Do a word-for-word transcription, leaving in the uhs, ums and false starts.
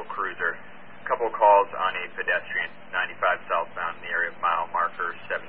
Cruiser. A couple of calls on a pedestrian, ninety-five southbound in the area of mile marker seven